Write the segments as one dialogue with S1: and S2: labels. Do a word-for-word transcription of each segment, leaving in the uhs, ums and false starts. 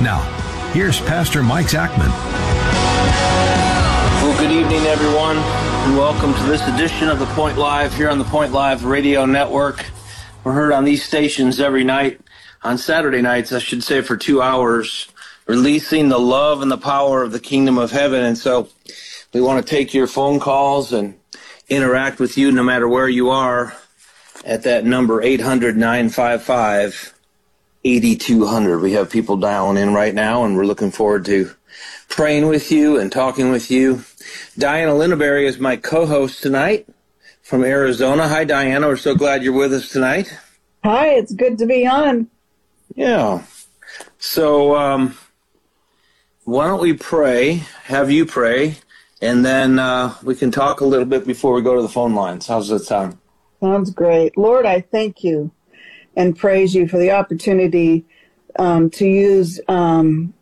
S1: Now, here's Pastor Mike Zachman.
S2: Well, good evening, everyone, and welcome to this edition of The Point Live here on the Point Live Radio Network. We're heard on these stations every night, on Saturday nights, I should say, for two hours, releasing the love and the power of the kingdom of heaven. And so we want to take your phone calls and interact with you no matter where you are at that number, eight hundred, nine five five, eight two hundred. We have people dialing in right now, and we're looking forward to praying with you and talking with you. Diana Linneberry is my co-host tonight from Arizona. Hi, Diana. We're so glad you're with us tonight.
S3: Hi, it's good to be on.
S2: Yeah. So um, why don't we pray, have you pray, and then uh, we can talk a little bit before we go to the phone lines. How's that sound?
S3: Sounds great. Lord, I thank you and praise you for the opportunity um, to use um,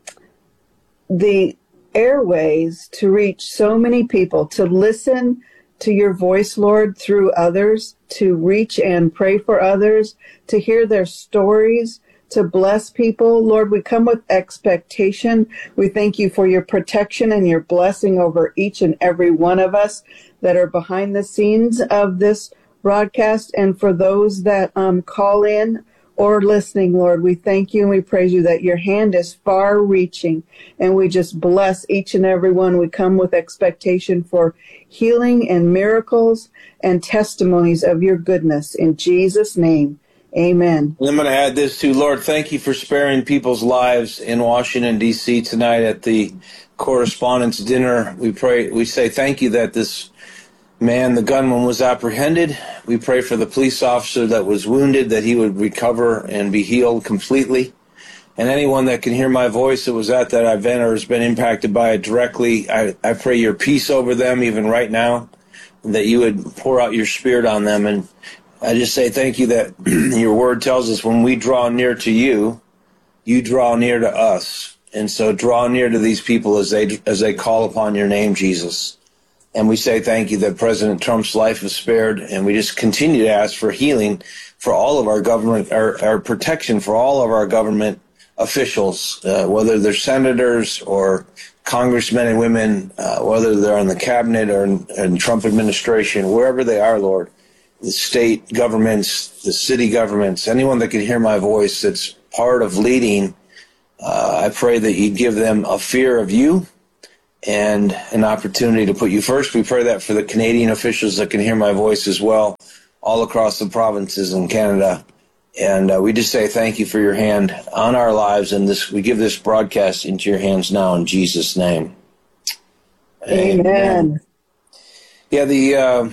S3: the airways to reach so many people, to listen to your voice, Lord, through others, to reach and pray for others, to hear their stories, to bless people. Lord, we come with expectation. We thank you for your protection and your blessing over each and every one of us that are behind the scenes of this broadcast, and for those that um, call in or listening, Lord, we thank you and we praise you that your hand is far reaching, and we just bless each and every one. We come with expectation for healing and miracles and testimonies of your goodness. In Jesus' name, amen.
S2: I'm going to add this too. Lord, thank you for sparing people's lives in Washington, D C tonight at the Correspondents' Dinner. We pray, we say thank you that this man, the gunman, was apprehended. We pray for the police officer that was wounded, that he would recover and be healed completely. And anyone that can hear my voice that was at that event or has been impacted by it directly, I, I pray your peace over them even right now, that you would pour out your spirit on them. And I just say thank you that your word tells us when we draw near to you, you draw near to us. And so draw near to these people as they as they call upon your name, Jesus. And we say thank you that President Trump's life was spared, and we just continue to ask for healing for all of our government, our, our protection for all of our government officials, uh, whether they're senators or congressmen and women, uh, whether they're in the cabinet or in, in Trump administration, wherever they are, Lord, the state governments, the city governments, anyone that can hear my voice that's part of leading, uh, I pray that you'd give them a fear of you and an opportunity to put you first. We pray that for the Canadian officials that can hear my voice as well, all across the provinces in Canada. And uh, we just say thank you for your hand on our lives, and this we give this broadcast into your hands now in Jesus' name.
S3: Amen. Amen.
S2: Yeah, the uh,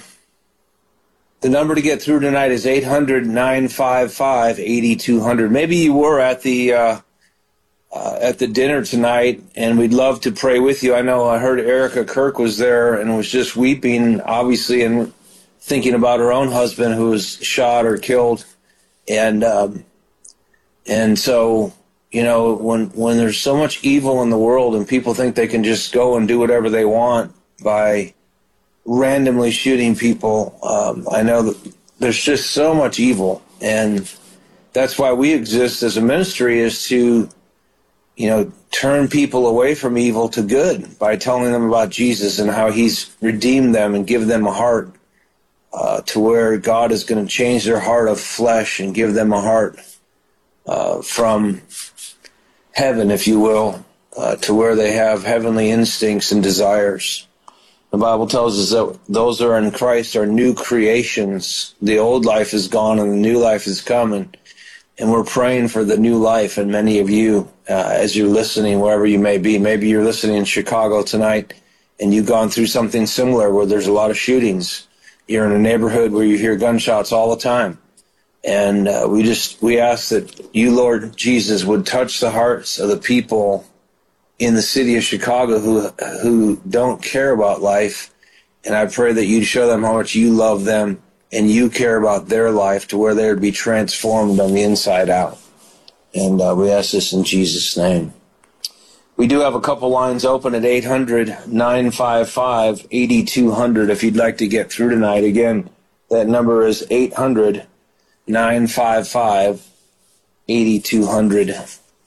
S2: the number to get through tonight is eight hundred, nine five five, eight two hundred. Maybe you were at the uh, Uh, at the dinner tonight, and we'd love to pray with you. I know I heard Erica Kirk was there and was just weeping, obviously, and thinking about her own husband who was shot or killed. And um, and so, you know, when when there's so much evil in the world and people think they can just go and do whatever they want by randomly shooting people, um, I know that there's just so much evil. And that's why we exist as a ministry, is to you know, turn people away from evil to good by telling them about Jesus and how he's redeemed them and give them a heart uh, to where God is going to change their heart of flesh and give them a heart uh, from heaven, if you will, uh, to where they have heavenly instincts and desires. The Bible tells us that those that are in Christ are new creations. The old life is gone and the new life is coming. And we're praying for the new life in many of you uh, as you're listening, wherever you may be. Maybe you're listening in Chicago tonight and you've gone through something similar where there's a lot of shootings. You're in a neighborhood where you hear gunshots all the time. And uh, we just, we ask that you, Lord Jesus, would touch the hearts of the people in the city of Chicago who who don't care about life. And I pray that you'd show them how much you love them and you care about their life to where they would be transformed on the inside out. And uh, we ask this in Jesus' name. We do have a couple lines open at eight hundred, nine five five, eight two hundred if you'd like to get through tonight. Again, that number is eight hundred, nine five five, eight two hundred.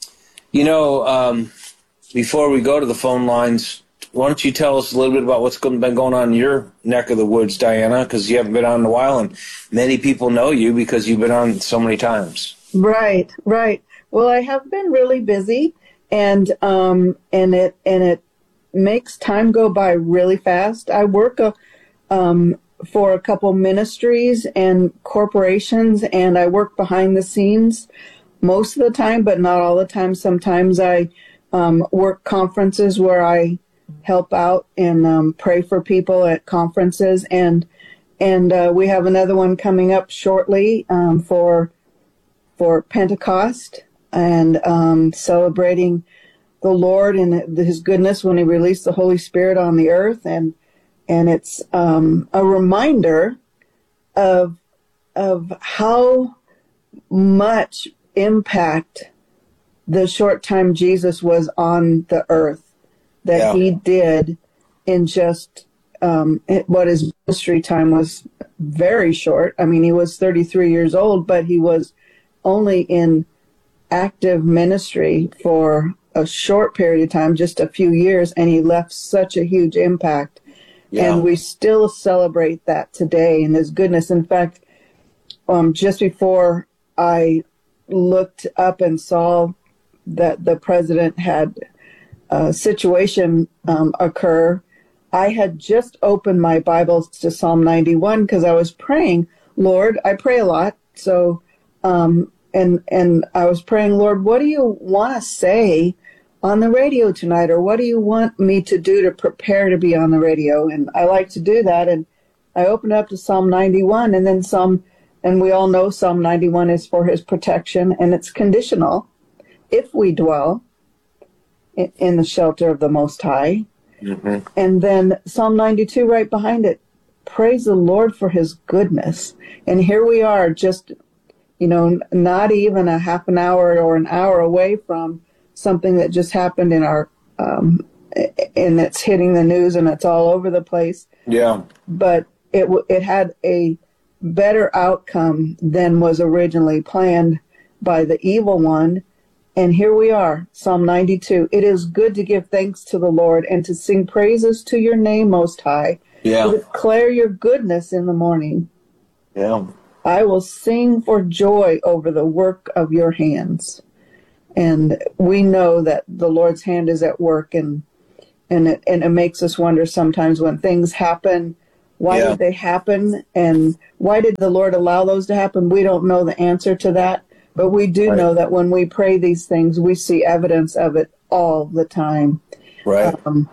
S2: You know, um, before we go to the phone lines, why don't you tell us a little bit about what's been going on in your neck of the woods, Diana, because you haven't been on in a while, and many people know you because you've been on so many times.
S3: Right, right. Well, I have been really busy, and um, and it and it makes time go by really fast. I work a, um, for a couple ministries and corporations, and I work behind the scenes most of the time, but not all the time. Sometimes I um, work conferences where I help out and um, pray for people at conferences, and and uh, we have another one coming up shortly um, for for Pentecost, and um, celebrating the Lord and His goodness when He released the Holy Spirit on the earth, and and it's um, a reminder of of how much impact the short time Jesus was on the earth that yeah. He did in just um, what his ministry time was very short. I mean, he was thirty-three years old, but he was only in active ministry for a short period of time, just a few years, and he left such a huge impact. Yeah. And we still celebrate that today and his goodness. In fact, um, just before I looked up and saw that the president had a situation um, occur, I had just opened my Bible to Psalm ninety-one because I was praying, Lord, I pray a lot, so um, and and I was praying, Lord, what do you want to say on the radio tonight, or what do you want me to do to prepare to be on the radio? And I like to do that, and I opened up to Psalm ninety-one, and then Psalm, and we all know Psalm ninety-one is for his protection, and it's conditional. If we dwell in, in the shelter of the Most High. Mm-hmm. And then Psalm ninety-two right behind it, praise the Lord for his goodness. And here we are, just, you know, not even a half an hour or an hour away from something that just happened in our, um, and it's hitting the news and it's all over the place.
S2: Yeah.
S3: But it it had a better outcome than was originally planned by the evil one. And here we are, Psalm ninety-two. It is good to give thanks to the Lord and to sing praises to your name, Most High.
S2: Yeah.
S3: To declare your goodness in the morning.
S2: Yeah.
S3: I will sing for joy over the work of your hands. And we know that the Lord's hand is at work, and and it, and it makes us wonder sometimes when things happen, why yeah. did they happen? And why did the Lord allow those to happen? We don't know the answer to that. But we do right. know that when we pray these things, we see evidence of it all the time.
S2: Right. Um,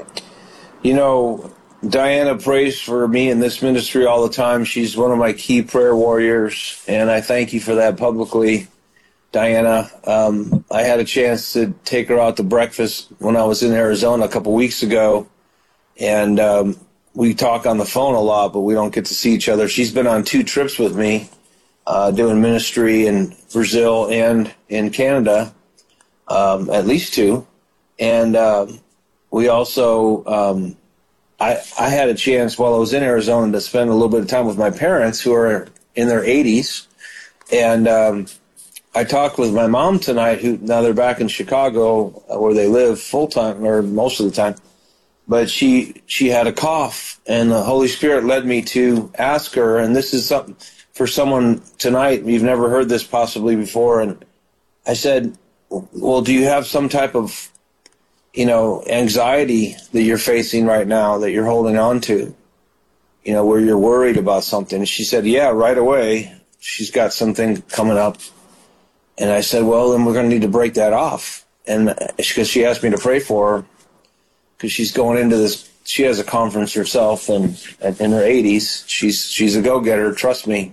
S2: you know, Diana prays for me in this ministry all the time. She's one of my key prayer warriors, and I thank you for that publicly, Diana. Um, I had a chance to take her out to breakfast when I was in Arizona a couple weeks ago, and um, we talk on the phone a lot, but we don't get to see each other. She's been on two trips with me. Uh, doing ministry in Brazil and in Canada, um, at least two. And uh, we also, um, I, I had a chance while I was in Arizona to spend a little bit of time with my parents who are in their eighties. And um, I talked with my mom tonight, who now they're back in Chicago where they live full time or most of the time. But she she had a cough, and the Holy Spirit led me to ask her, and this is something for someone tonight, you've never heard this possibly before, and I said, well, do you have some type of, you know, anxiety that you're facing right now that you're holding on to, you know, where you're worried about something? And she said, yeah, right away, she's got something coming up. And I said, well, then we're going to need to break that off. And because she asked me to pray for her, because she's going into this, she has a conference herself, and in her eighties, she's she's a go-getter, trust me.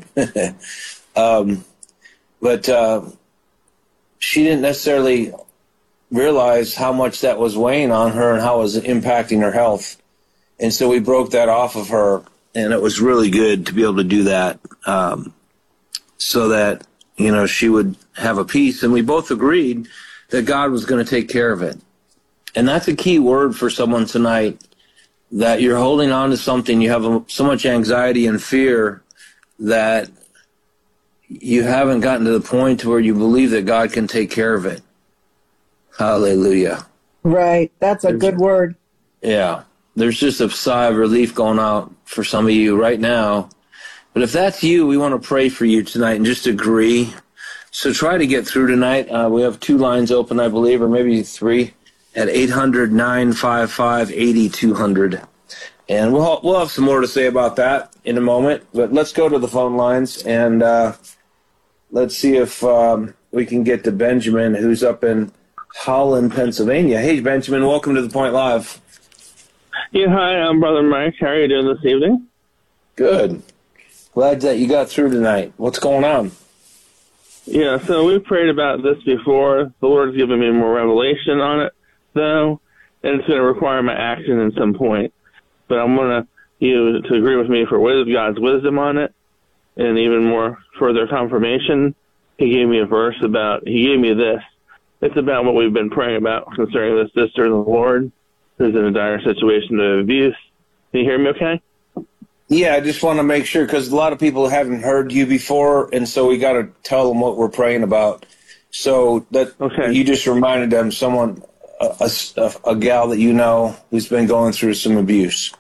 S2: um, but uh, she didn't necessarily realize how much that was weighing on her and how it was impacting her health. And so we broke that off of her, and it was really good to be able to do that, um, so that, you know, she would have a peace. And we both agreed that God was going to take care of it. And that's a key word for someone tonight, that you're holding on to something, you have so much anxiety and fear that you haven't gotten to the point to where you believe that God can take care of it. Hallelujah.
S3: Right. That's a
S2: There's-
S3: good word.
S2: Yeah. There's just a sigh of relief going out for some of you right now. But if that's you, we want to pray for you tonight and just agree. So try to get through tonight. Uh, we have two lines open, I believe, or maybe three, at eight hundred, nine five five, eight two zero zero. And we'll, we'll have some more to say about that in a moment. But let's go to the phone lines, and uh, let's see if um, we can get to Benjamin, who's up in Holland, Pennsylvania. Hey, Benjamin, welcome to The Point Live.
S4: Yeah, hi, I'm Brother Mike. How are you doing this evening?
S2: Good. Glad that you got through tonight. What's going on?
S4: Yeah, so we've prayed about this before. The Lord's given me more revelation on it, though, and it's going to require my action at some point. But I want you to agree with me for wisdom, God's wisdom on it, and even more further confirmation. He gave me a verse about, he gave me this. It's about what we've been praying about concerning this sister in the Lord who's in a dire situation of abuse. Can you hear me okay?
S2: Yeah, I just want to make sure, because a lot of people haven't heard you before, and so we got to tell them what we're praying about. So that
S4: Okay.
S2: you just reminded them, someone, a, a, a gal that you know who's been going through some abuse.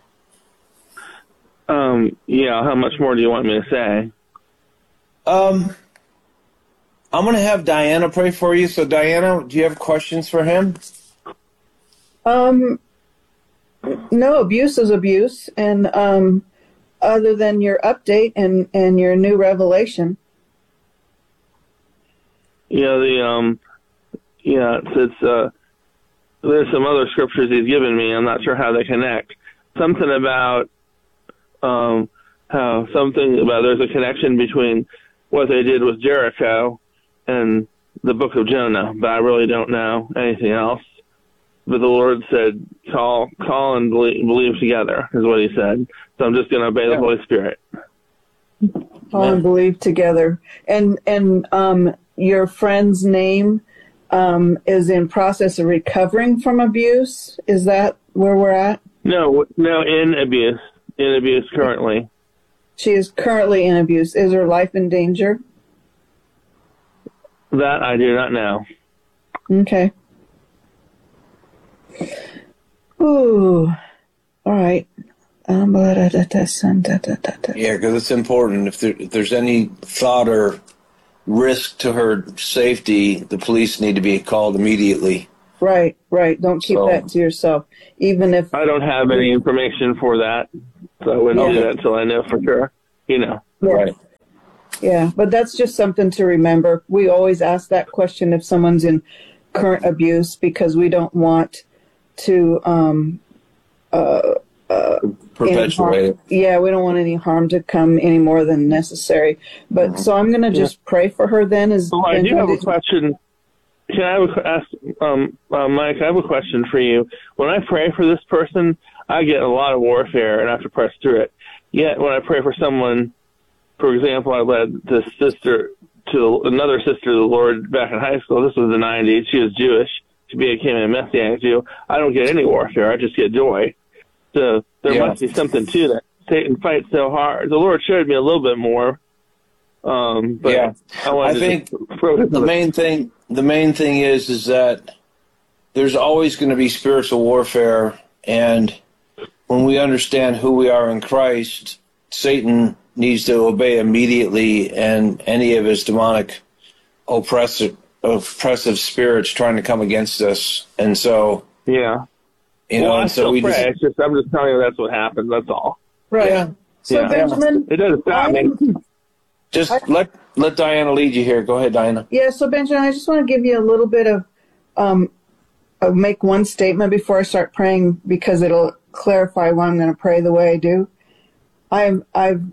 S4: Um, yeah, how much more do you want me to say?
S2: Um, I'm going to have Diana pray for you. So, Diana, do you have questions for him?
S3: Um, no, abuse is abuse. And um, other than your update and, and your new revelation.
S4: Yeah, the, um, yeah, it's, it's, uh, there's some other scriptures he's given me. I'm not sure how they connect. Something about, um, how something about there's a connection between what they did with Jericho and the book of Jonah, but I really don't know anything else. But the Lord said, call, call and believe, believe together, is what he said. So I'm just going to obey
S2: Yeah.
S4: the Holy Spirit.
S3: All and believe together. And, and um, your friend's name um, is in process of recovering from abuse. Is that where we're at?
S4: No, no, in abuse, in abuse currently.
S3: She is currently in abuse. Is her life in danger?
S4: That I do not know.
S3: Okay. Ooh. All right. Um,
S2: Yeah, because it's important. If, there, if there's any thought or risk to her safety, the police need to be called immediately.
S3: Right, right. Don't keep
S2: So-
S3: that to yourself. Even if,
S4: I don't have any information for that, so I wouldn't
S2: Okay.
S4: do that until I know for sure. You know.
S3: yeah,
S2: Right.
S3: yeah, but that's just something to remember. We always ask that question if someone's in current abuse because we don't want to, um, uh, uh, any harm-
S2: Perpetuate it.
S3: yeah, we don't want any harm to come any more than necessary. But
S2: Mhm.
S3: so I'm going to just pray for her then. Is
S4: So I do
S3: Benjamin,
S4: have a
S3: did-
S4: question. Can I have a, ask, um, uh, Mike? I have a question for you. When I pray for this person, I get a lot of warfare and I have to press through it. Yet when I pray for someone, for example, I led this sister to another sister of the Lord back in high school. This was the nineties. She was Jewish. She became a Messianic Jew. I don't get any warfare. I just get joy. So there
S2: Yeah.
S4: must be something to that. Satan fights so hard. The Lord showed me a little bit more. Um, but
S2: Yeah.
S4: I, wanted
S2: I
S4: to
S2: think
S4: just throw it
S2: The
S4: in
S2: main thing, the main thing is, is that there's always going to be spiritual warfare, and when we understand who we are in Christ, Satan needs to obey immediately, and any of his demonic oppressive, oppressive spirits trying to come against us. And so,
S4: Yeah.
S2: you know,
S4: Well, I
S2: and so
S4: still
S2: we
S4: pray.
S2: just,
S4: It's just, I'm just telling you that's what happens. That's all.
S3: right.
S2: yeah,
S3: So
S4: Yeah.
S3: Benjamin,
S4: It doesn't stop me.
S3: I'm-
S2: just let let Diana lead you here. Go ahead, Diana.
S3: Yeah, so Benjamin, I just want to give you a little bit of, um, I'll make one statement before I start praying because it'll clarify why I'm going to pray the way I do. I've I've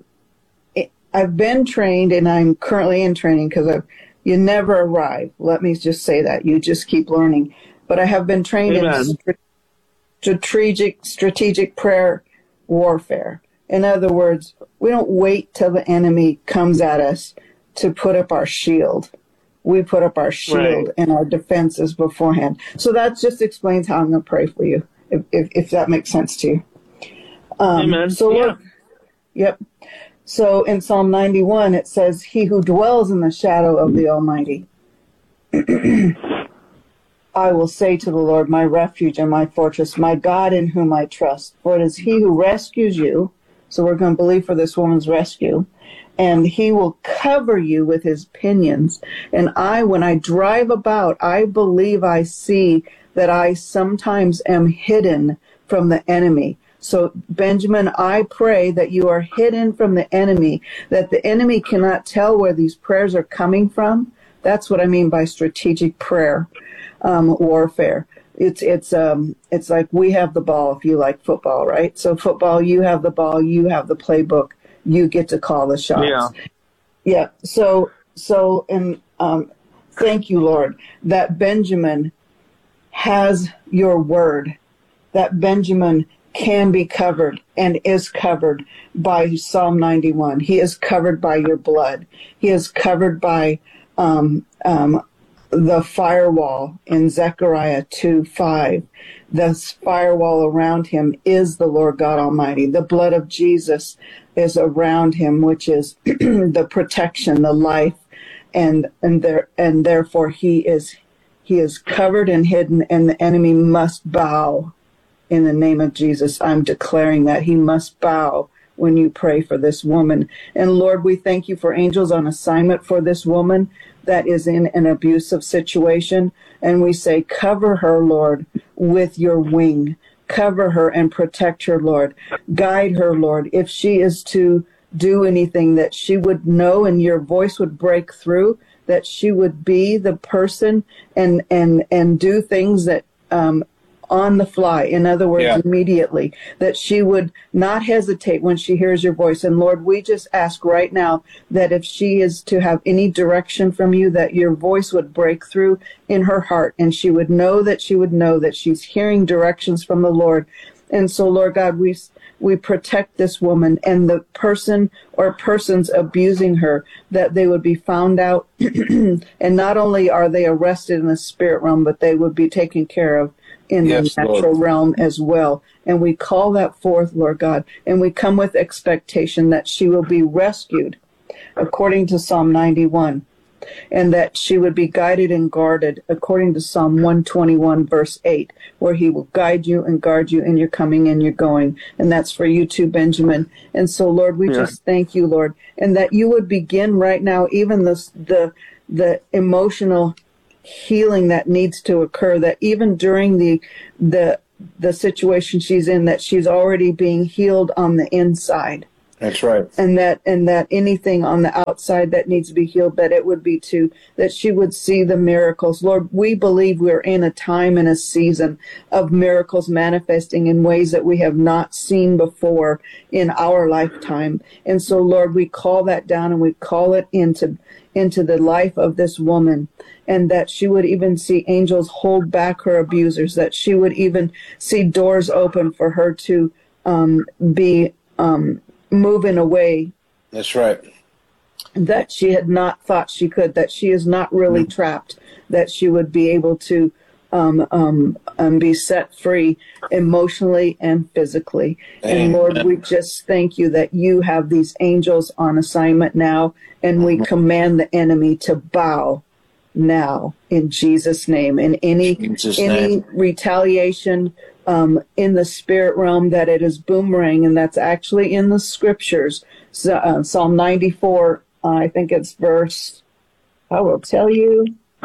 S3: I've been trained and I'm currently in training because I've you never arrive. Let me just say that you just keep learning. But I have been trained
S4: Amen.
S3: in stra- strategic strategic prayer warfare. In other words, we don't wait till the enemy comes at us to put up our shield. We put up our shield
S4: Right.
S3: and our defenses beforehand. So that just explains how I'm going to pray for you, if, if, if that makes sense to you. Um,
S4: Amen.
S3: So,
S4: Yeah.
S3: Lord, yep. So in Psalm ninety-one, it says, "He who dwells in the shadow of the Almighty, I I will say to the Lord, my refuge and my fortress, my God in whom I trust. For it is he who rescues you. So we're going to believe for this woman's rescue. And he will cover you with his pinions. And I, when I drive about, I believe I see that I sometimes am hidden from the enemy. So, Benjamin, I pray that you are hidden from the enemy, that the enemy cannot tell where these prayers are coming from. That's what I mean by strategic prayer, um, warfare. It's it's um it's like we have the ball if you like football, right? So football, you have the ball, you have the playbook, you get to call the shots.
S4: Yeah.
S3: Yeah. So so and um, thank you, Lord, that Benjamin has your word, that Benjamin can be covered and is covered by Psalm ninety-one. He is covered by your blood. He is covered by um um. the firewall in Zechariah two five. The firewall around him is the Lord God Almighty. The blood of Jesus is around him, which is the protection, the life, and and there and therefore he is he is covered and hidden, and the enemy must bow in the name of Jesus. I'm declaring that he must bow when you pray for this woman. And Lord, we thank you for angels on assignment for this woman that is in an abusive situation. And we say, cover her, Lord, with your wing. Cover her and protect her, Lord. Guide her, Lord. If she is to do anything, that she would know and your voice would break through, that she would be the person and, and, and do things that, um, on the fly, in other words, yeah. immediately, that she would not hesitate when she hears your voice. And Lord, we just ask right now that if she is to have any direction from you, that your voice would break through in her heart, and she would know that she would know that she's hearing directions from the Lord. And so, Lord God, we we protect this woman and the person or persons abusing her, that they would be found out. And not only are they arrested in the spirit realm, but they would be taken care of in yes, the natural Lord. realm as well. And we call that forth, Lord God, and we come with expectation that she will be rescued according to Psalm ninety-one, and that she would be guided and guarded according to Psalm one twenty-one, verse eight, where he will guide you and guard you in your coming and your going. And that's for you too, Benjamin. And so, Lord, we yeah. just thank you, Lord, and that you would begin right now, even the the, the emotional healing that needs to occur, that even during the the the situation she's in, that she's already being healed on the inside.
S2: That's right.
S3: And that and that anything on the outside that needs to be healed, that it would be to, that she would see the miracles. Lord, we believe we're in a time and a season of miracles manifesting in ways that we have not seen before in our lifetime. And so, Lord, we call that down and we call it into into the life of this woman, and that she would even see angels hold back her abusers, that she would even see doors open for her to um, be um, moving away.
S2: That's right.
S3: That she had not thought she could, that she is not really mm-hmm. trapped, that she would be able to um, um, um, be set free emotionally and physically. Amen. And Lord, we just thank you that you have these angels on assignment now, and we mm-hmm. command the enemy to bow now in Jesus' name. And any Jesus any name. retaliation um, in the spirit realm, that it is boomerang, and that's actually in the scriptures. So, uh, Psalm ninety-four, uh, I think it's verse, I will tell you,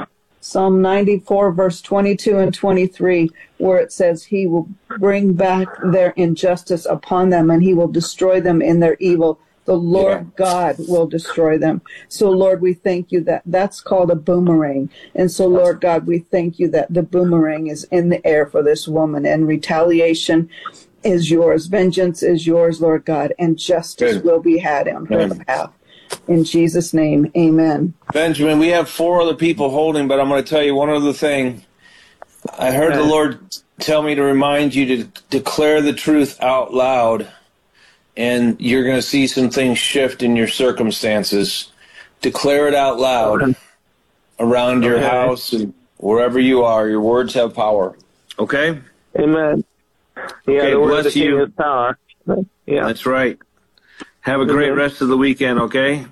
S3: Psalm ninety-four, verse twenty-two and twenty-three, where it says, he will bring back their injustice upon them, and he will destroy them in their evil. The Lord yeah. God will destroy them. So, Lord, we thank you that that's called a boomerang. And so, Lord God, we thank you that the boomerang is in the air for this woman, and retaliation is yours. Vengeance is yours, Lord God, and justice Good. will be had on her behalf. In Jesus' name, amen.
S2: Benjamin, we have four other people holding, but I'm going to tell you one other thing. I heard the Lord tell me to remind you to declare the truth out loud, and you're going to see some things shift in your circumstances. Declare it out loud around your okay. house and wherever you are. Your words have power. Okay?
S4: Amen. Yeah,
S2: okay,
S4: the word
S2: bless
S4: of the
S2: you.
S4: King has power. Yeah.
S2: That's right. Have a great rest of the weekend, okay?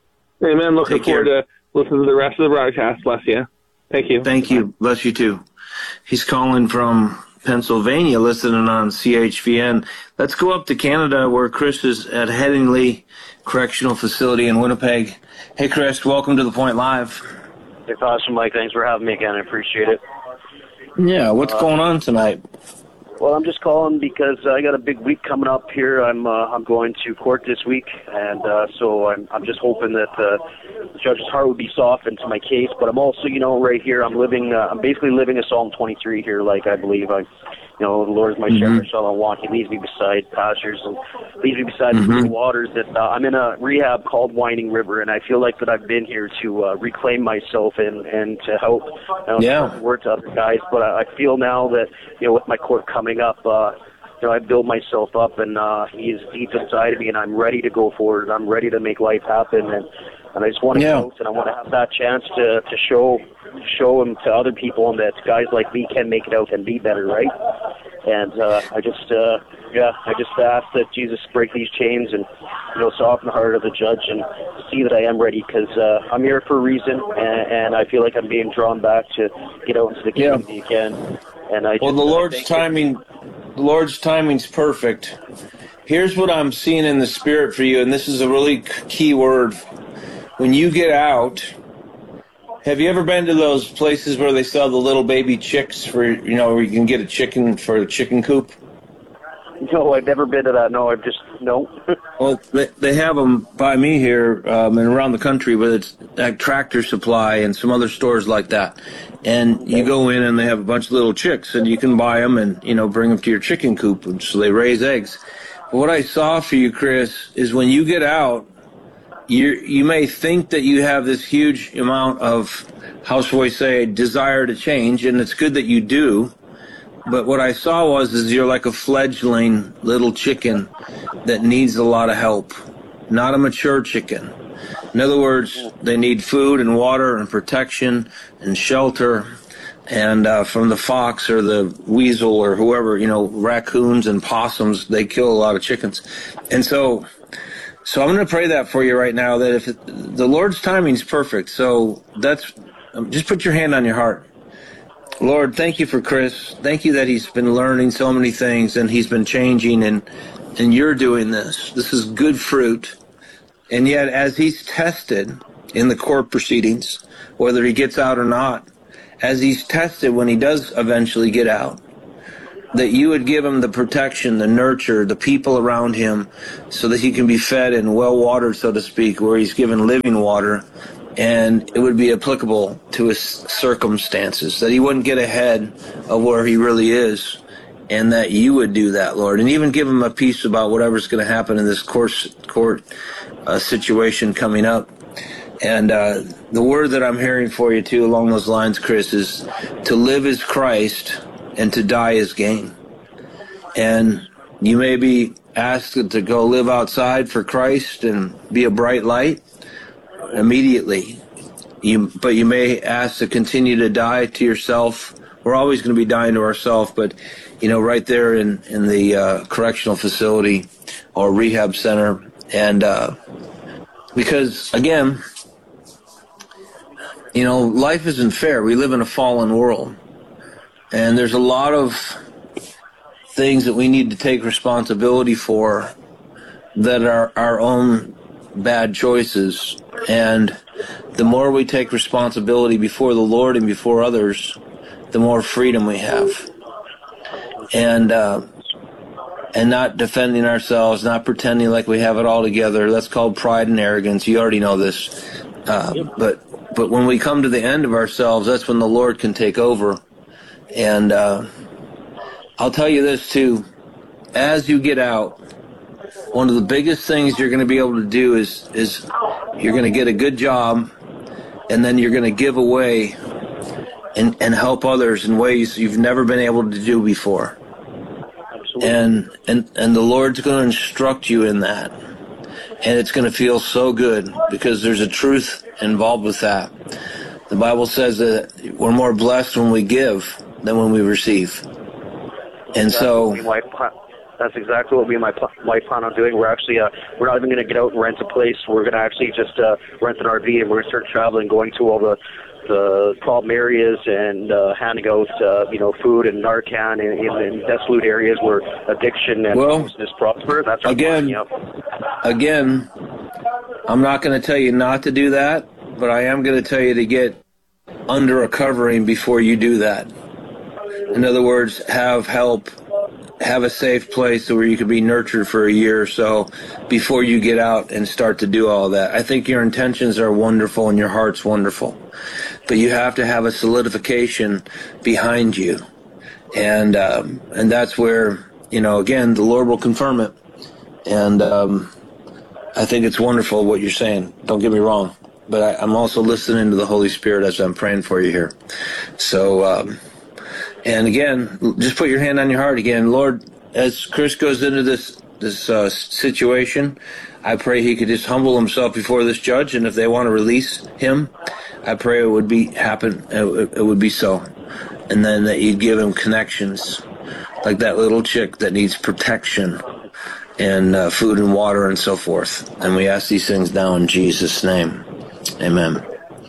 S4: Amen. Looking forward to listening to the rest of the broadcast. Bless you. Thank you.
S2: Thank you. Bless you too. He's calling from Pennsylvania, listening on C H V N. Let's go up to Canada, where Chris is at Headingley Correctional Facility in Winnipeg. Hey, Chris, welcome to The Point Live.
S5: It's awesome, Mike. Thanks for having me again. I appreciate it.
S2: Yeah, what's
S5: uh,
S2: going on tonight?
S5: Well, I'm just calling because I got a big week coming up here. I'm uh, I'm going to court this week, and uh, so I'm I'm just hoping that uh, the judge's heart would be softened to my case. But I'm also, you know, right here, I'm living, uh, I'm basically living a Psalm twenty-three here, like I believe I, you know, the Lord is my
S2: mm-hmm.
S5: shepherd, shall I want. He leads me beside pastures and leads me beside mm-hmm. the waters. That uh, I'm in a rehab called Winding River, and I feel like that I've been here to uh, reclaim myself and and to help, you know,
S2: yeah.
S5: work to other guys. But I, I feel now that, you know, with my court coming up, uh, you know, I build myself up, and uh, he is deep inside of me, and I'm ready to go forward. I'm ready to make life happen, and and I just want to
S2: yeah.
S5: coach, and I want to have that chance to to show show him to other people, and that guys like me can make it out and be better, right? And uh, I just, uh, yeah, I just ask that Jesus break these chains and, you know, soften the heart of the judge and see that I am ready, because uh, I'm here for a reason, and, and I feel like I'm being drawn back to get out into the community
S2: yeah.
S5: again. And I
S2: well,
S5: just,
S2: the Lord's
S5: uh,
S2: timing, the Lord's timing's perfect. Here's what I'm seeing in the spirit for you, and this is a really key word. When you get out, have you ever been to those places where they sell the little baby chicks for, you know, where you can get a chicken for a chicken coop?
S5: No, I've never been to that. No, I've just, no.
S2: Well, they, they have them by me here um, and around the country, but it's at Tractor Supply and some other stores like that. And you go in and they have a bunch of little chicks, and you can buy them and, you know, bring them to your chicken coop, and so they raise eggs. But what I saw for you, Chris, is when you get out, you you may think that you have this huge amount of, how shall we say, desire to change, and it's good that you do. But what I saw was is you're like a fledgling little chicken that needs a lot of help, not a mature chicken. In other words, they need food and water and protection and shelter, and uh, from the fox or the weasel or whoever, you know, raccoons and possums, they kill a lot of chickens. And so... So I'm going to pray that for you right now, that if it, the Lord's timing is perfect. So that's, um, just put your hand on your heart. Lord, thank you for Chris. Thank you that he's been learning so many things and he's been changing, and, and you're doing this. This is good fruit. And yet, as he's tested in the court proceedings, whether he gets out or not, as he's tested when he does eventually get out, that you would give him the protection, the nurture, the people around him, so that he can be fed and well-watered, so to speak, where he's given living water, and it would be applicable to his circumstances, that he wouldn't get ahead of where he really is, and that you would do that, Lord, and even give him a peace about whatever's going to happen in this court, court uh, situation coming up. And uh, the word that I'm hearing for you, too, along those lines, Chris, is to live as Christ and to die is gain. And you may be asked to go live outside for Christ and be a bright light immediately. You, but you may ask to continue to die to yourself. We're always going to be dying to ourselves, but, you know, right there in, in the uh, correctional facility or rehab center. And uh, because, again, you know, life isn't fair. We live in a fallen world. And there's a lot of things that we need to take responsibility for that are our own bad choices. And the more we take responsibility before the Lord and before others, the more freedom we have. And uh, and not defending ourselves, not pretending like we have it all together. That's called pride and arrogance. You already know this. Uh, but but when we come to the end of ourselves, that's when the Lord can take over. And uh, I'll tell you this, too. As you get out, one of the biggest things you're going to be able to do is, is you're going to get a good job, and then you're going to give away and, and help others in ways you've never been able to do before. Absolutely. And, and, and the Lord's going to instruct you in that. And it's going to feel so good because there's a truth involved with that. The Bible says that we're more blessed when we give than when we receive. And
S5: that's
S2: so
S5: that's exactly what me and my wife plan on doing. We're actually uh, we're not even going to get out and rent a place. We're going to actually just uh, rent an R V, and we're going to start traveling, going to all the the problem areas and uh, handing out, uh, you know, food and Narcan in, in, in desolate areas where addiction and
S2: Well,
S5: homelessness prosper. That's our
S2: again,
S5: plan, yeah.
S2: again, I'm not going to tell you not to do that, but I am going to tell you to get under a covering before you do that. In other words, have help, have a safe place where you can be nurtured for a year or so before you get out and start to do all that. I think your intentions are wonderful and your heart's wonderful, but you have to have a solidification behind you. And, um, and that's where, you know, again, the Lord will confirm it. And, um, I think it's wonderful what you're saying. Don't get me wrong. But I, I'm also listening to the Holy Spirit as I'm praying for you here. So, um, and again, just put your hand on your heart again. Lord, as Chris goes into this this uh, situation, I pray he could just humble himself before this judge. And if they want to release him, I pray it would be happen. It, it would be so. And then that you'd give him connections, like that little chick that needs protection and uh, food and water and so forth. And we ask these things now in Jesus' name. Amen.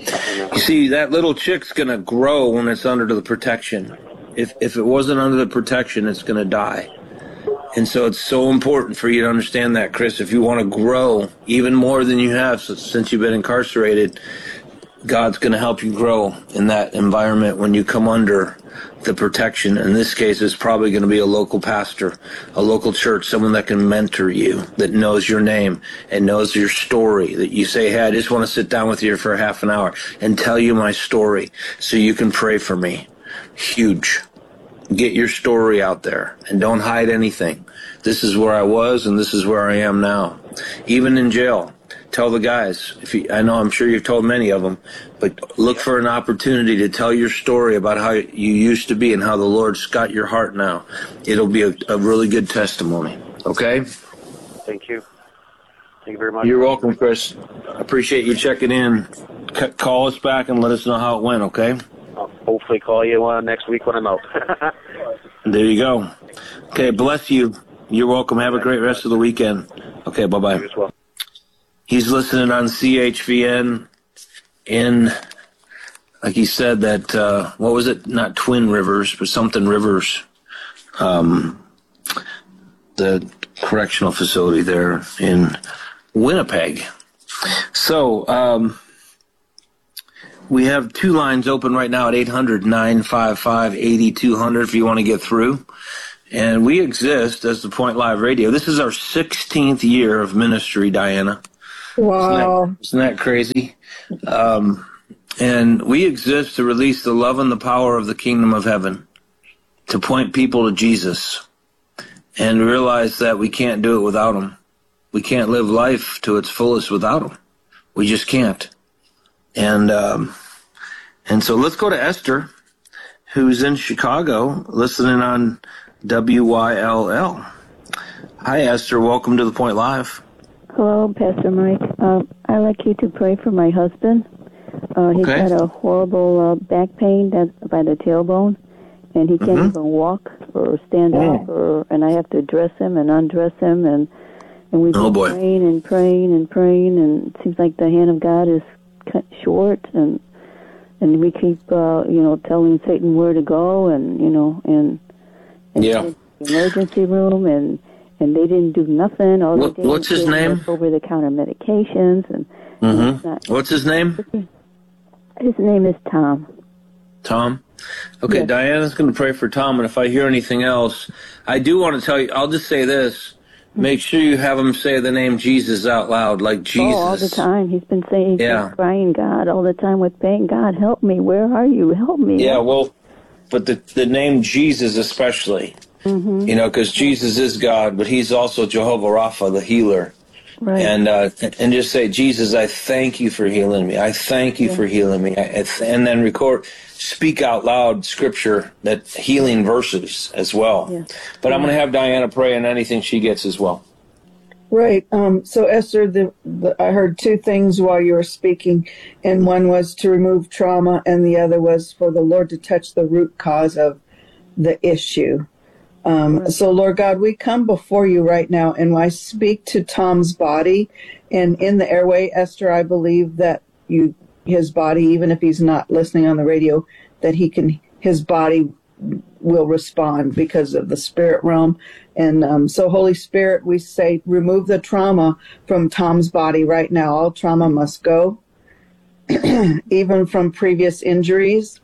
S2: You see, that little chick's going to grow when it's under the protection. If if it wasn't under the protection, it's going to die. And so it's so important for you to understand that, Chris. If you want to grow even more than you have since you've been incarcerated, God's going to help you grow in that environment when you come under the protection. In this case, it's probably going to be a local pastor, a local church, someone that can mentor you, that knows your name and knows your story, that you say, hey, I just want to sit down with you for a half an hour and tell you my story so you can pray for me. Huge. Get your story out there and don't hide anything. This is where I was and this is where I am now. Even in jail. Tell the guys, if you, I know I'm sure you've told many of them, but look for an opportunity to tell your story about how you used to be and how the Lord's got your heart now. It'll be a, a really good testimony. Okay?
S5: Thank you. Thank you very much.
S2: You're welcome, Chris. I appreciate you checking in. C- call us back and let us know how it went, okay?
S5: I'll hopefully call you uh, next week when I'm out.
S2: There you go. Okay, bless you. You're welcome. Have a great rest of the weekend. Okay, bye-bye.
S5: You as well.
S2: He's listening on C H V N in, like he said, that, uh, what was it? Not Twin Rivers, but something Rivers, um, the correctional facility there in Winnipeg. So, um, we have two lines open right now at eight hundred, nine five five, eight two zero zero if you want to get through. And we exist as the Point Live Radio. This is our sixteenth year of ministry, Diana.
S3: Wow.
S2: Isn't that, isn't that crazy? Um, and we exist to release the love and the power of the kingdom of heaven, to point people to Jesus, and realize that we can't do it without him. We can't live life to its fullest without him. We just can't. And um, and so let's go to Esther, who's in Chicago, listening on W Y L L. Hi, Esther. Welcome to the Point Live.
S6: Hello, Pastor Mike. Uh, I'd like you to pray for my husband. Uh, he's
S2: Okay.
S6: got a horrible uh, back pain that's by the tailbone, and he can't
S2: Mhm.
S6: even walk or stand
S2: Oh.
S6: up, or, and I have to dress him and undress him, and and we've
S2: Oh,
S6: been
S2: boy.
S6: praying and praying and praying, and it seems like the hand of God is cut short, and and we keep uh, you know telling Satan where to go, and you know and, and
S2: Yeah.
S6: the emergency room, and and they didn't do nothing. All
S2: What-
S6: they did
S2: what's
S6: was
S2: his
S6: give
S2: name?
S6: us over-the-counter medications, and, and it's
S2: Mm-hmm.
S6: not,
S2: What's his name?
S6: his name is Tom.
S2: Tom? Okay,
S6: Yes.
S2: Diana's going to pray for Tom, and if I hear anything else, I do want to tell you, I'll just say this. Make sure you have him say the name Jesus out loud, like Jesus.
S6: Oh, all the time. He's been saying, he's
S2: Yeah.
S6: been crying, God, all the time with pain. God, help me. Where are you? Help me.
S2: Yeah, well, but the, the name Jesus especially,
S6: Mm-hmm.
S2: you know, because Jesus is God, but he's also Jehovah Rapha, the healer.
S6: Right.
S2: And uh, and just say, Jesus, I thank you for healing me. I thank you
S6: Yeah.
S2: for healing me. I, I th- and then record, speak out loud scripture, that healing verses as well.
S6: Yeah.
S2: But I'm going to have Diana pray on anything she gets as well.
S3: Right. Um, so, Esther, the, the, I heard two things while you were speaking, and one was to remove trauma, and the other was for the Lord to touch the root cause of the issue. Um,
S6: Right.
S3: So, Lord God, we come before you right now, and I speak to Tom's body, and in the airway, Esther, I believe that you his body, even if he's not listening on the radio, that he can, his body will respond because of the spirit realm. And um, so, Holy Spirit, we say, remove the trauma from Tom's body right now. All trauma must go, even from previous injuries.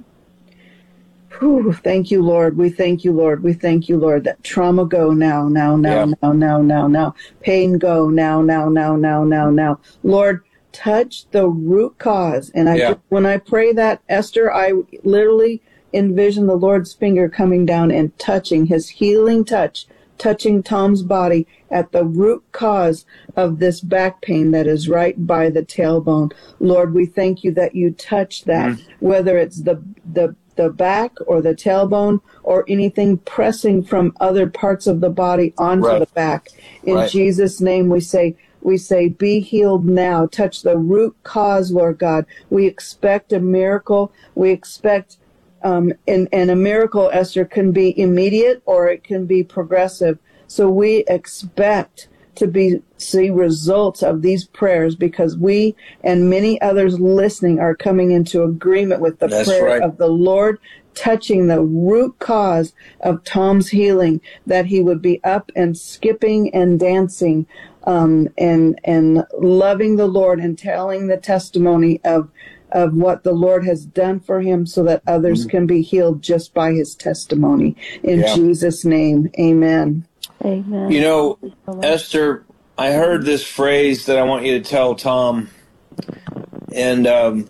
S3: Whew, thank you, Lord. We thank you, Lord. We thank you, Lord, that trauma go now, now, now,
S2: Yeah.
S3: now, now, now, now. Pain go now, now, now, now, now, now. Lord, touch the root cause. And I,
S2: Yeah.
S3: just, when I pray that, Esther, I literally envision the Lord's finger coming down and touching, his healing touch, touching Tom's body at the root cause of this back pain that is right by the tailbone. Lord, we thank you that you touch that, mm. whether it's the, the, the back or the tailbone or anything pressing from other parts of the body onto
S2: right.
S3: the back. In
S2: right.
S3: Jesus' name, we say, we say, be healed now. Touch the root cause, Lord God. We expect a miracle. We expect Um, and, and a miracle, Esther, can be immediate or it can be progressive. So we expect to be see results of these prayers because we and many others listening are coming into agreement with the
S2: That's
S3: prayer
S2: right.
S3: of the Lord, touching the root cause of Tom's healing, that he would be up and skipping and dancing um, and and loving the Lord and telling the testimony of of what the Lord has done for him so that others mm-hmm. can be healed just by his testimony. In yeah. Jesus' name, amen.
S6: Amen.
S2: You know, Esther, I heard this phrase that I want you to tell Tom, and um,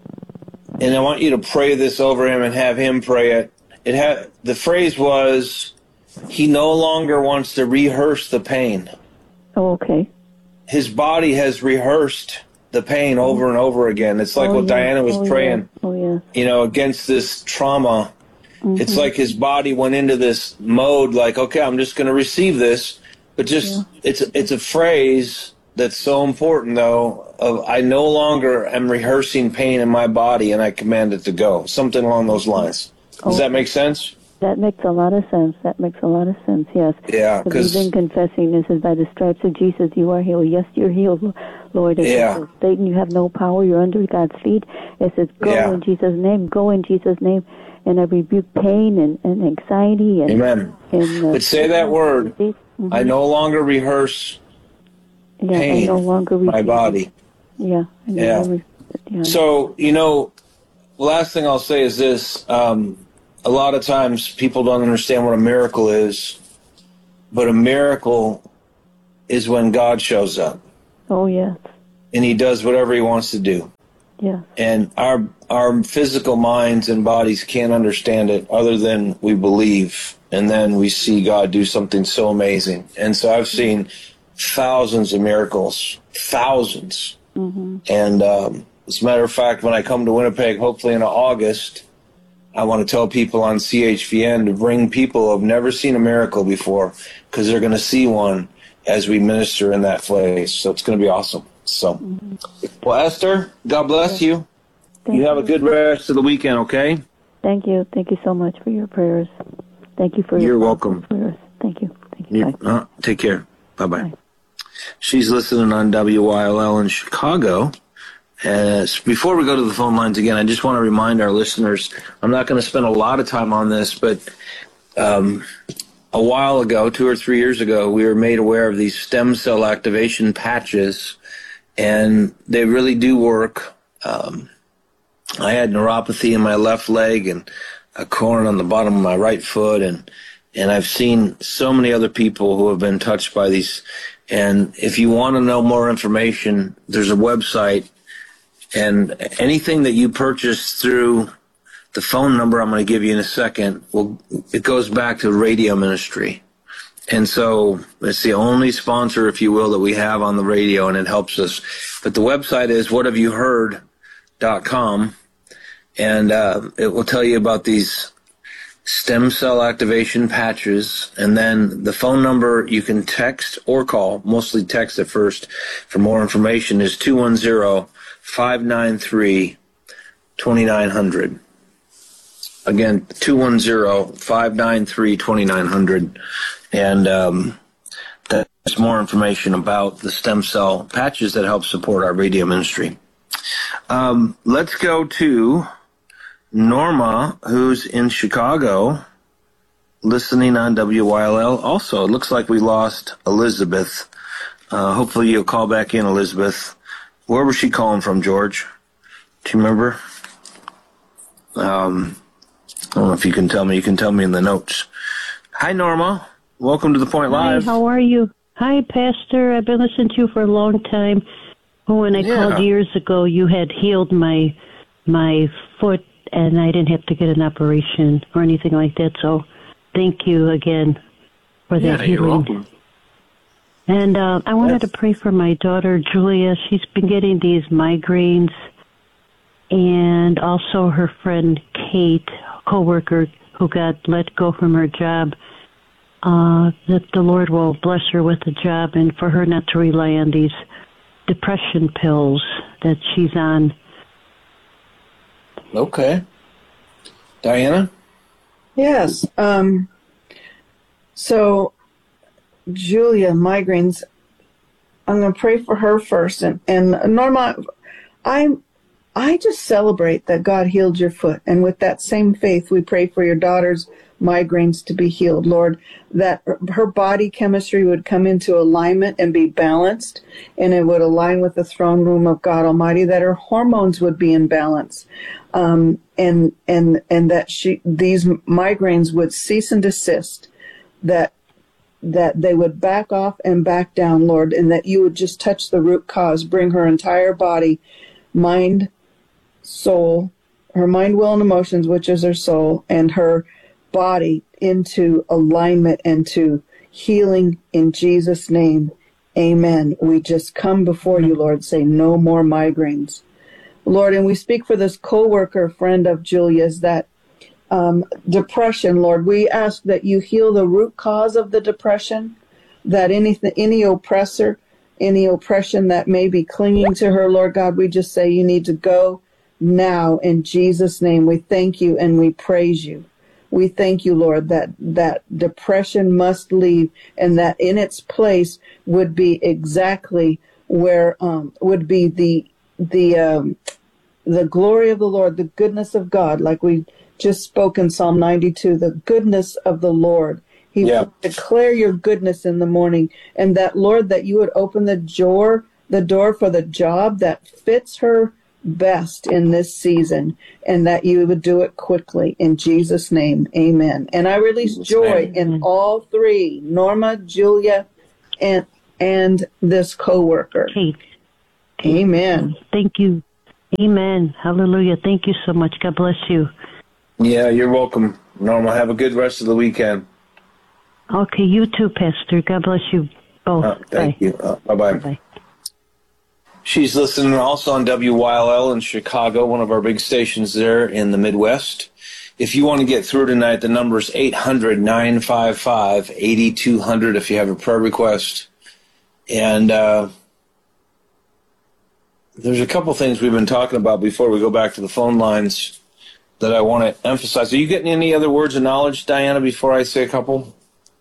S2: and I want you to pray this over him and have him pray it. It ha- the phrase was, he no longer wants to rehearse the pain.
S6: Oh, okay.
S2: His body has rehearsed the pain over and over again. It's like
S6: oh,
S2: what
S6: yeah.
S2: Diana was
S6: oh,
S2: praying,
S6: yeah. Oh, yeah.
S2: you know, against this trauma. Mm-hmm. It's like his body went into this mode like, okay, I'm just going to receive this. But just, yeah. it's, it's a phrase that's so important, though, of I no longer am rehearsing pain in my body and I command it to go. Something along those lines. Does
S6: okay.
S2: that make sense?
S6: That makes a lot of sense. That makes a lot of sense, yes.
S2: Yeah,
S6: because we've been confessing this is by the stripes of Jesus you are healed. Yes, you're healed, Lord. It
S2: yeah.
S6: says, Satan, you have no power. You're under God's feet. It says, go
S2: yeah.
S6: in Jesus' name. Go in Jesus' name. And I rebuke pain and, and anxiety. And,
S2: Amen.
S6: And, uh,
S2: but say that word.
S6: Mm-hmm.
S2: I no longer rehearse
S6: yeah,
S2: pain
S6: I no longer
S2: my body.
S6: Yeah. I no
S2: yeah.
S6: longer, yeah.
S2: So, you know, the last thing I'll say is this. Um, a lot of times people don't understand what a miracle is, but a miracle is when God shows up.
S6: Oh, yes.
S2: And he does whatever he wants to do.
S6: Yeah.
S2: And our our physical minds and bodies can't understand it other than we believe. And then we see God do something so amazing. And so I've seen thousands of miracles, thousands.
S6: Mm-hmm.
S2: And um, as a matter of fact, when I come to Winnipeg, hopefully in August, I want to tell people on C H V N to bring people who have never seen a miracle before because they're going to see one as we minister in that place. So it's going to be awesome. So, mm-hmm. well, Esther, God bless you.
S6: Thank
S2: you have
S6: you.
S2: a good rest of the weekend, okay?
S6: Thank you. Thank you so much for your prayers. Thank you for your
S2: You're welcome.
S6: prayers. Thank you. Thank you.
S2: you uh, take care. Bye-bye. Bye. She's listening on W Y L L in Chicago. Uh, before we go to the phone lines again, I just want to remind our listeners, I'm not going to spend a lot of time on this, but um, a while ago, two or three years ago, we were made aware of these stem cell activation patches, and they really do work. Um, I had neuropathy in my left leg and a corn on the bottom of my right foot, and and I've seen so many other people who have been touched by these. And if you want to know more information, there's a website. And anything that you purchase through the phone number I'm going to give you in a second, well, it goes back to radio ministry. And so it's the only sponsor, if you will, that we have on the radio, and it helps us. But the website is what have you heard dot com, and uh, it will tell you about these stem cell activation patches. And then the phone number you can text or call, mostly text at first for more information, is two one zero, five nine three, two nine zero zero. Again, two one zero, five nine three, two nine zero zero. And um, there's more information about the stem cell patches that help support our radio ministry. Um, let's go to Norma, who's in Chicago, listening on W Y L L. Also, it looks like we lost Elizabeth. Uh, hopefully you'll call back in, Elizabeth. Where was she calling from, George? Do you remember? Um, I don't know if you can tell me. You can tell me in the notes. Hi, Norma. Welcome to The Point Live.
S7: Hi, how are you? Hi, Pastor. I've been listening to you for a long time. When I
S2: Yeah.
S7: called years ago, you had healed my my foot, and I didn't have to get an operation or anything like that. So thank you again for that
S2: Yeah, you're
S7: healing.
S2: welcome.
S7: And uh, I wanted
S2: Yes.
S7: to pray for my daughter, Julia. She's been getting these migraines, and also her friend Kate, coworker who got let go from her job, uh, that the Lord will bless her with a job and for her not to rely on these depression pills that she's on.
S2: Okay. Diana?
S3: Yes. Um, so, Julia, migraines. I'm going to pray for her first. And, and Norma, I, I just celebrate that God healed your foot. And with that same faith, we pray for your daughter's migraines to be healed, Lord, that her body chemistry would come into alignment and be balanced, and it would align with the throne room of God Almighty, that her hormones would be in balance, um, and and and that she these migraines would cease and desist, that that they would back off and back down, Lord, and that you would just touch the root cause, bring her entire body, mind, soul, her mind, will, and emotions, which is her soul, and her body into alignment and to healing in Jesus' name. Amen. We just come before you, Lord, say no more migraines. Lord, and we speak for this co-worker friend of Julia's, that um, depression, Lord, we ask that you heal the root cause of the depression, that anything, any oppressor, any oppression that may be clinging to her, Lord God, we just say you need to go now in Jesus' name. We thank you and we praise you. We thank you, Lord, that, that depression must leave, and that in its place would be exactly where um, would be the the um, the glory of the Lord, the goodness of God, like we just spoke in Psalm ninety-two, the goodness of the Lord. He
S2: Yeah.
S3: would declare your goodness in the morning, and that, Lord, that you would open the door, the door for the job that fits her best in this season, and that you would do it quickly in Jesus' name. Amen. And I release
S2: Jesus'
S3: joy
S2: name.
S3: in all three, Norma, Julia, and and this co-worker.
S7: Kate.
S3: Amen.
S7: Thank you. Amen. Hallelujah. Thank you so much. God bless you.
S2: Yeah, you're welcome, Norma. Have a good rest of the weekend.
S7: Okay, you too, Pastor. God bless you both.
S2: Uh, thank
S7: Bye.
S2: you. Uh, bye-bye.
S7: Bye.
S2: She's listening also on W Y L L in Chicago, one of our big stations there in the Midwest. If you want to get through tonight, the number is eight hundred, nine five five, eight two zero zero if you have a prayer request. And uh, there's a couple things we've been talking about before we go back to the phone lines that I want to emphasize. Are you getting any other words of knowledge, Diana, before I say a couple?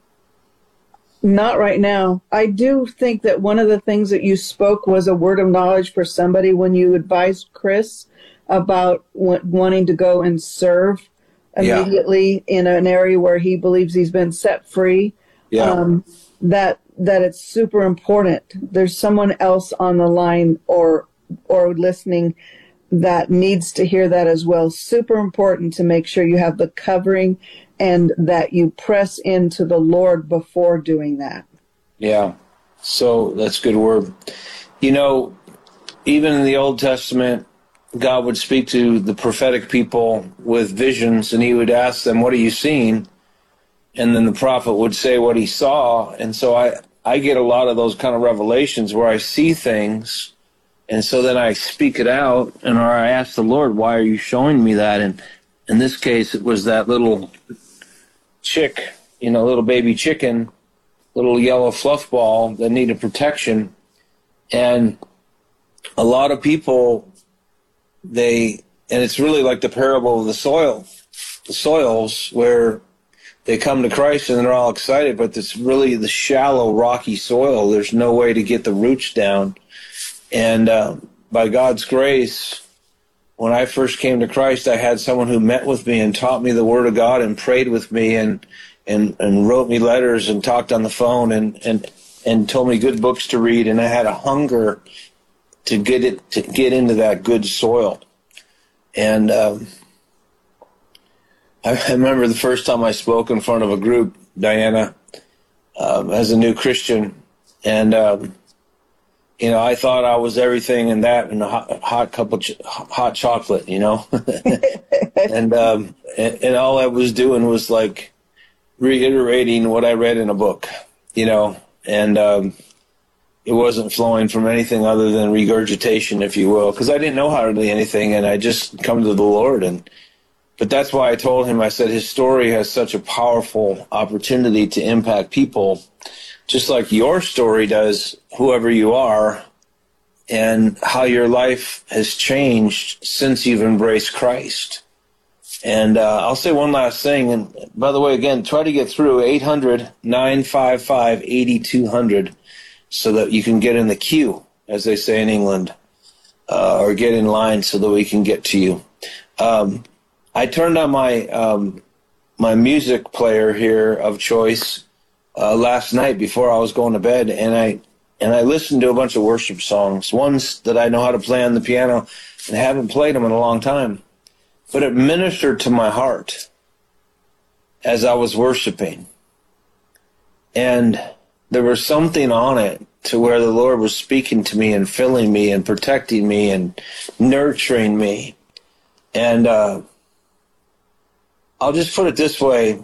S3: Not right now. I do think that one of the things that you spoke was a word of knowledge for somebody when you advised Chris about w- wanting to go and serve
S2: Yeah.
S3: immediately in an area where he believes he's been set free.
S2: Yeah.
S3: Um, that that it's super important. There's someone else on the line or or listening that needs to hear that as well. Super important to make sure you have the covering and that you press into the Lord before doing that.
S2: Yeah. So that's a good word. You know, even in the Old Testament, God would speak to the prophetic people with visions, and he would ask them, what are you seeing? And then the prophet would say what he saw. And so I, I get a lot of those kind of revelations where I see things, and so then I speak it out, and or I ask the Lord, why are you showing me that? And in this case, it was that little chick, you know, little baby chicken, little yellow fluff ball that needed protection. And a lot of people, they, and it's really like the parable of the soil, the soils, where they come to Christ and they're all excited, but it's really the shallow, rocky soil. There's no way to get the roots down. And uh, by God's grace, when I first came to Christ, I had someone who met with me and taught me the Word of God and prayed with me and and, and wrote me letters and talked on the phone and, and and told me good books to read. And I had a hunger to get it to get into that good soil. And um, I remember the first time I spoke in front of a group, Diana, um, as a new Christian, and um, you know, I thought I was everything and that and a hot, hot cup of ch- hot chocolate, you know, and, um, and and all I was doing was like reiterating what I read in a book, you know, and um, it wasn't flowing from anything other than regurgitation, if you will, because I didn't know hardly anything, and I just come to the Lord. And but that's why I told him, I said, his story has such a powerful opportunity to impact people, just like your story does, whoever you are, and how your life has changed since you've embraced Christ. And uh, I'll say one last thing. And by the way, again, try to get through eight hundred, nine five five, eight two zero zero so that you can get in the queue, as they say in England, uh, or get in line so that we can get to you. Um, I turned on my um, my music player here of choice uh, last night before I was going to bed, and I and I listened to a bunch of worship songs, ones that I know how to play on the piano and haven't played them in a long time. But it ministered to my heart as I was worshiping. And there was something on it to where the Lord was speaking to me and filling me and protecting me and nurturing me. And uh, I'll just put it this way.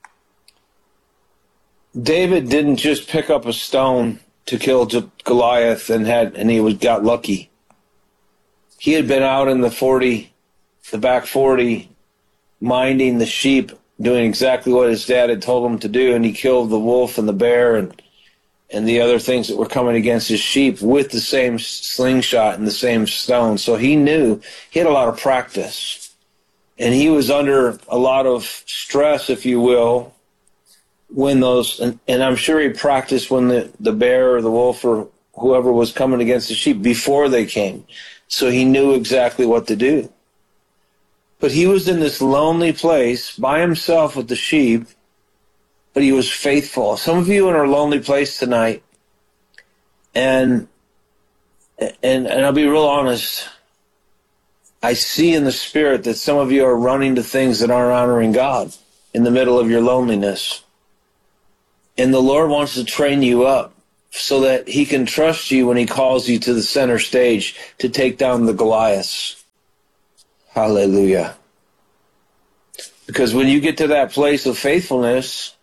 S2: David didn't just pick up a stone to kill Goliath and had and he was got lucky. He had been out in the forty the back forty, minding the sheep, doing exactly what his dad had told him to do, and he killed the wolf and the bear and and the other things that were coming against his sheep with the same slingshot and the same stone. So he knew, he had a lot of practice. And he was under a lot of stress, if you will, when those, and, and I'm sure he practiced when the, the bear or the wolf or whoever was coming against the sheep before they came. So he knew exactly what to do. But he was in this lonely place by himself with the sheep, but he was faithful. Some of you are in a lonely place tonight, and and and I'll be real honest, I see in the spirit that some of you are running to things that aren't honoring God in the middle of your loneliness. And the Lord wants to train you up so that he can trust you when he calls you to the center stage to take down the Goliaths. Hallelujah. Because when you get to that place of faithfulness,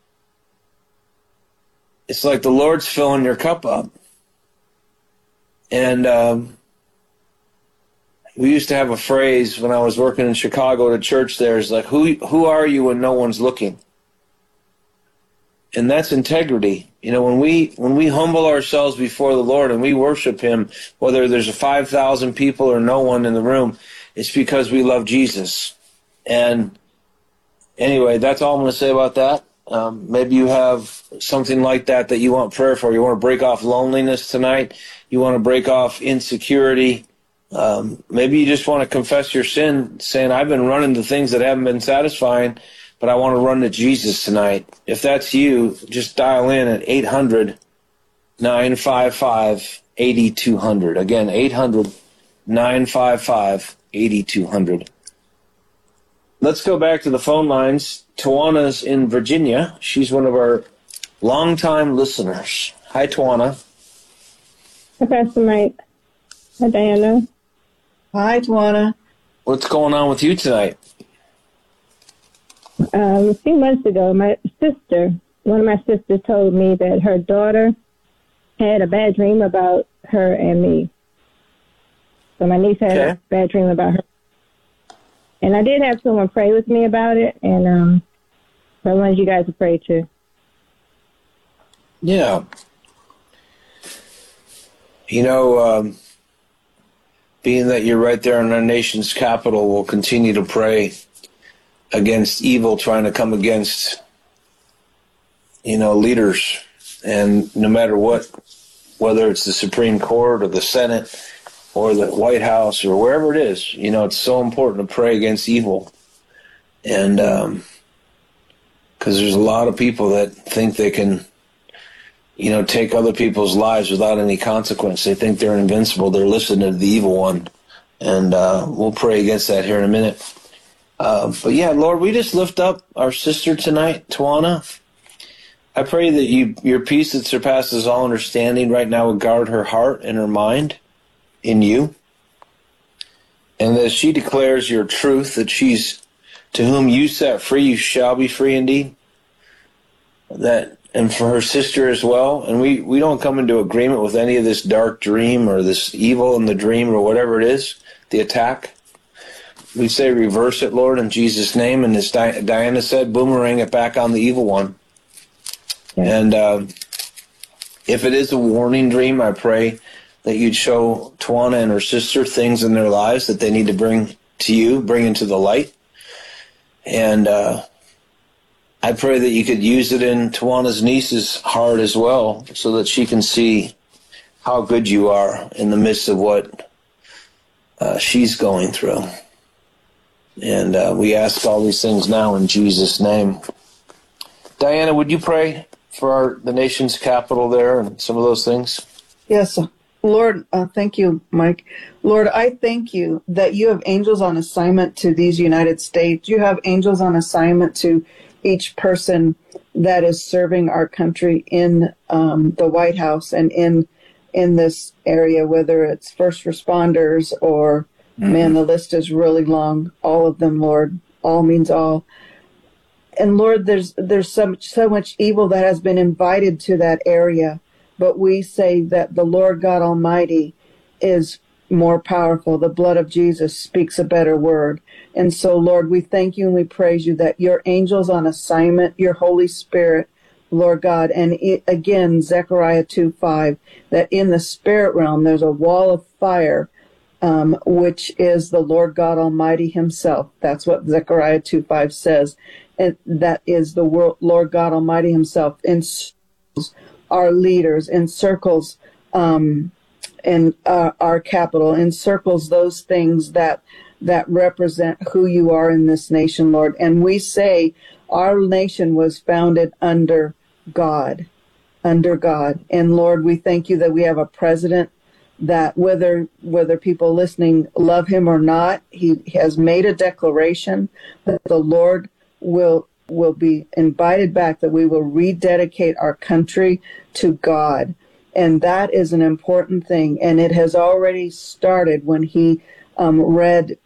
S2: it's like the Lord's filling your cup up. And um, we used to have a phrase when I was working in Chicago at a church there. It's like, who, who are you when no one's looking? And that's integrity. You know, when we when we humble ourselves before the Lord and we worship him, whether there's five thousand people or no one in the room, it's because we love Jesus. And anyway, that's all I'm going to say about that. Um, maybe you have something like that that you want prayer for. You want to break off loneliness tonight. You want to break off insecurity. Um, maybe you just want to confess your sin, saying, I've been running to things that haven't been satisfying, but I want to run to Jesus tonight. If that's you, just dial in at eight hundred, nine five five, eight two zero zero. Again, eight hundred, nine five five, eight two zero zero. Let's go back to the phone lines. Tawana's in Virginia. She's one of our longtime listeners. Hi, Tawana.
S8: Hi, Pastor Mike. Hi, Diana.
S3: Hi, Tawana.
S2: What's going on with you tonight?
S8: Um, a few months ago, my sister, one of my sisters told me that her daughter had a bad dream about her and me. So my niece had
S2: okay.
S8: a bad dream about her. And I did have someone pray with me about it, and um, I wanted you guys to pray too.
S2: Yeah. You know, um, being that you're right there in our nation's capital, we'll continue to pray against evil trying to come against, you know, leaders. And no matter what, whether it's the Supreme Court or the Senate, or the White House or wherever it is. You know, it's so important to pray against evil. And um, because there's a lot of people that think they can, you know, take other people's lives without any consequence. They think they're invincible. They're listening to the evil one. And uh, we'll pray against that here in a minute. Uh, but yeah, Lord, we just lift up our sister tonight, Tawana. I pray that you, your peace that surpasses all understanding right now will guard her heart and her mind in you. And that she declares your truth, that she's, to whom you set free, you shall be free indeed. That, and for her sister as well. And we, we don't come into agreement with any of this dark dream or this evil in the dream or whatever it is, the attack. We say reverse it, Lord, in Jesus' name. And as Di- Diana said, boomerang it back on the evil one. Yeah. And uh, if it is a warning dream, I pray that you'd show Tawana and her sister things in their lives that they need to bring to you, bring into the light. And uh, I pray that you could use it in Tawana's niece's heart as well, so that she can see how good you are in the midst of what uh, she's going through. And uh, we ask all these things now in Jesus' name. Diana, would you pray for our, the nation's capital there and some of those things?
S3: Yes, Lord, uh, thank you, Mike. Lord, I thank you that you have angels on assignment to these United States. You have angels on assignment to each person that is serving our country in um, the White House and in in this area, whether it's first responders or, mm-hmm. man, the list is really long. All of them, Lord. All means all. And Lord, there's there's so much, so much evil that has been invited to that area. But we say that the Lord God Almighty is more powerful. The blood of Jesus speaks a better word. And so, Lord, we thank you and we praise you that your angels on assignment, your Holy Spirit, Lord God, and it, again, Zechariah two five, that in the spirit realm there's a wall of fire, um, which is the Lord God Almighty himself. That's what Zechariah two five says. And that is the world, Lord God Almighty himself. And our leaders, encircles um, and uh, our capital, encircles those things that that represent who you are in this nation, Lord. And we say our nation was founded under God, under God. And Lord, we thank you that we have a president that whether whether people listening love him or not, he has made a declaration that the Lord will will be invited back, that we will rededicate our country to God. And that is an important thing. And it has already started when he um, read